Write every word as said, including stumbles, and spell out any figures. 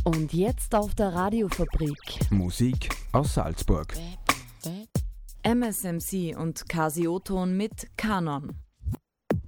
Und jetzt auf der Radiofabrik. Musik aus Salzburg. M S M C und Casio-Ton mit Kanon.